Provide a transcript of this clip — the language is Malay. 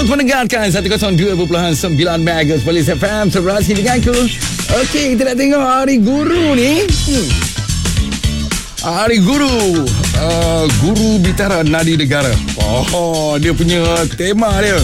Terus mendengarkan 102.9 MHz Polis FM Serasi denganku. Okey, kita nak tengok Hari Guru ni. Hari Guru, Guru Bitara Nadi Negara. Dia punya tema dia.